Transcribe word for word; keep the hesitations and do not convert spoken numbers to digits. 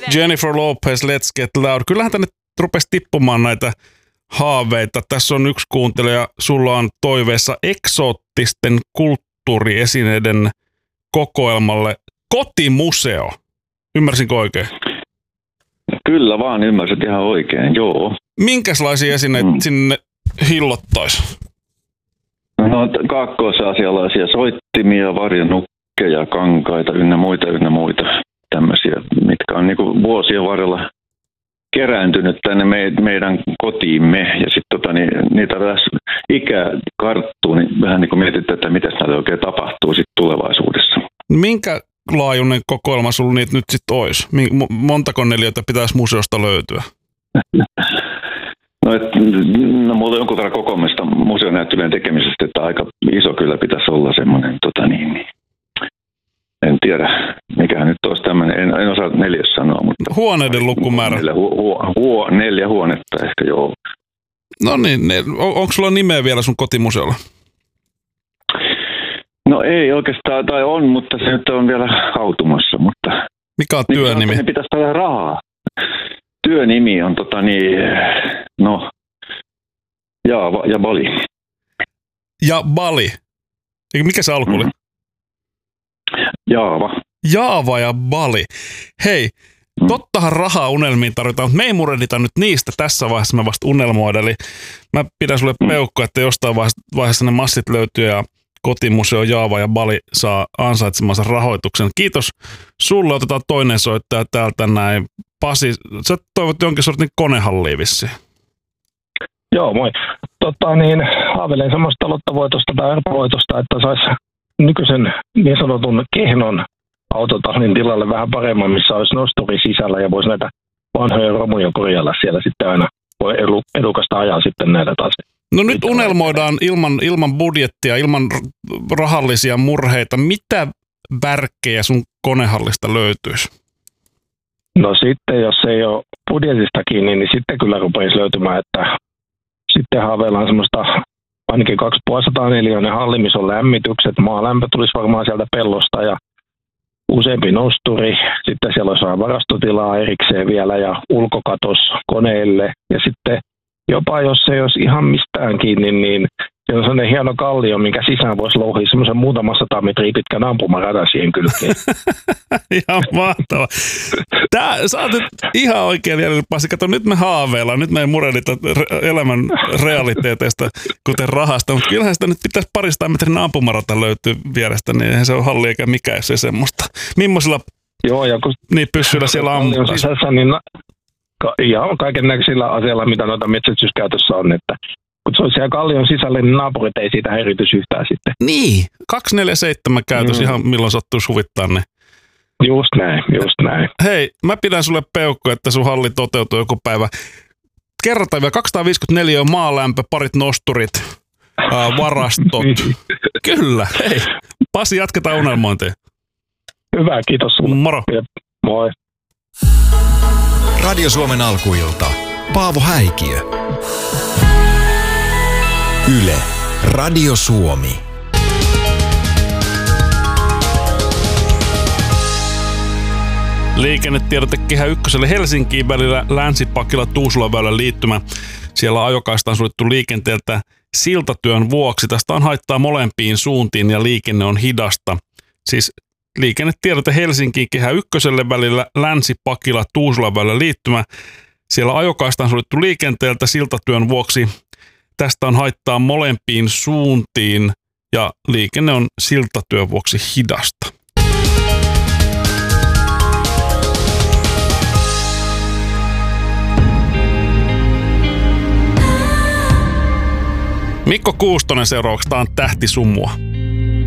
Jennifer Lopez, Let's Get Loud. Kyllähän tänne rupesi tippumaan näitä haaveita. Tässä on yksi kuuntelija, sulla on toiveessa eksoottisten kulttuuriesineiden kokoelmalle kotimuseo. Ymmärsinkö oikein? Kyllä vaan, ymmärsit ihan oikein, joo. Minkälaisia esineitä mm. sinne hillottaisi? No kaakkois-aasialaisia soittimia, varjonukkeja, kankaita ynnä muita ynnä muita tämmöisiä, mitkä on niinku vuosien varrella kerääntynyt tänne me, meidän kotiimme. Ja sitten tota, niin, niitä tässä ikä karttuu, niin vähän niin kuin mietitään, että mitä näille oikein tapahtuu sit tulevaisuudessa. Minkä laajuinen kokoelma sulla niitä nyt sitten olisi? Montako neliötä pitäisi museosta löytyä? No, et, no mulla on jonkun verran kokoamista museonäyttelyjen tekemisestä, että aika iso kyllä pitäisi olla semmoinen, tota niin, niin, en tiedä, mikähän nyt olisi tämmöinen, en, en osaa neljäs sanoa, mutta... Huoneiden lukumäärä? Neljä, hu, hu, hu, neljä huonetta ehkä, joo. No niin, ne, on, onko sulla nimeä vielä sun kotimuseolla? No ei oikeastaan, tai on, mutta se nyt on vielä hautumassa, mutta... Mikä on työnimi? Ne pitäisi saada rahaa. Työnimi on tota niin, no, Jaava ja Bali. Ja Bali? Mikä se alku oli? Mm. Jaava. Jaava ja Bali. Hei, mm. tottahan rahaa unelmiin tarvitaan, mutta me ei murehdita nyt niistä tässä vaiheessa, mä vasta unelmoida. Eli mä pidän sulle peukkoa, että jostain vaiheessa ne massit löytyy ja kotimuseo Jaava ja Bali saa ansaitsemansa rahoituksen. Kiitos sulle, otetaan toinen soittaja täältä näin. Pasi, sä toivot jonkin sortin konehalliin vissiin. Joo, moi. Tota niin, haaveilen semmoista lottavoitosta tai arpavoitosta, että saisi nykyisen niin sanotun kehnon autotallin tilalle vähän paremman, missä olisi nosturi sisällä ja voisi näitä vanhoja romuja korjalla siellä sitten aina. Voi edukasta ajaa sitten näitä taas. No nyt unelmoidaan ilman, ilman budjettia, ilman rahallisia murheita. Mitä värkkejä sun konehallista löytyisi? No sitten, jos ei ole budjetista kiinni, niin sitten kyllä rupeisi löytymään, että sitten haaveillaan semmoista ainakin kaksisataaviisikymmentä neliöinen halli, missä on lämmitykset. Maalämpö tulisi varmaan sieltä pellosta ja useampi nosturi. Sitten siellä olisi varastotilaa erikseen vielä ja ulkokatos koneelle. Ja sitten jopa jos ei olisi ihan mistään kiinni, niin se on sellainen hieno kallio, minkä sisään voisi louhia semmoisen muutama sata metriä pitkän ampumaradan siihen kylkeen. Ihan mahtava. Tää, sä oot nyt ihan oikein vielä, Pasi. Kato, nyt me haaveillaan, nyt me ei murehdita elämän realiteeteista, kuten rahasta, mutta kyllähän sitä nyt pitäisi parista metrin ampumarata löytyy vierestä, niin eihän se ole halli eikä mikään, jos ei semmoista. Millaisilla Joo, ja kun niin pyssyillä siellä ammutaan? Sisässä, niin ihan kaiken näköisillä aseilla, mitä noita metsästyskäytössä on, että kun se on siellä kallion sisällä, niin naapurit ei siitä häirityisi yhtään sitten. Niin, kaksisataaneljäkymmentäseitsemän käytös mm. ihan milloin sattuu suvittaa ne. Just näin, just näin. Hei, mä pidän sulle peukku, että sun halli toteutuu joku päivä. Kerrotaan vielä kaksisataaviisikymmentäneljä on maalämpö, parit nosturit, ää, varastot. Kyllä, hei. Pasi, jatketaan unelmointia. Hyvä, kiitos sulle. Moro. Ja, moi. Radio Suomen alkuilta. Paavo Häikiö. Yle. Radio Suomi. Liikennetiedote Kehä Ykköselle Helsinkiin välillä Länsi-Pakkila Tuusulan väylän liittymä. Siellä ajokaista on suljettu liikenteeltä siltatyön vuoksi. Tästä on haittaa molempiin suuntiin ja liikenne on hidasta. Siis liikennetiedote Helsinkiin Kehä Ykköselle välillä Länsi-Pakkila Tuusulan väylän liittymä. Siellä ajokaista on suljettu liikenteeltä siltatyön vuoksi. Tästä on haittaa molempiin suuntiin ja liikenne on siltatyön vuoksi hidasta. Mikko Kuustonen seuraavaksi, tää on Tähti sumua.